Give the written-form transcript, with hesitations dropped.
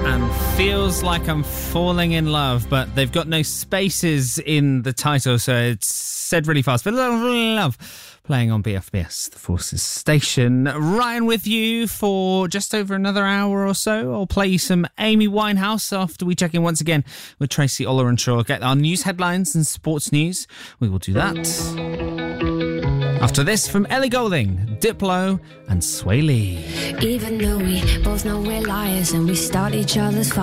and Feels Like I'm Falling in Love, but they've got no spaces in the title, so it's said really fast. But love playing on BFBS, the Forces station. Ryan with you for just over another hour or so. I'll play you some Amy Winehouse after we check in once again with Tracy Ollerenshaw. Get our news headlines and sports news. We will do that after this from Ellie Goulding, Diplo and Sway Lee. Even though we both know we're liars and we start each other's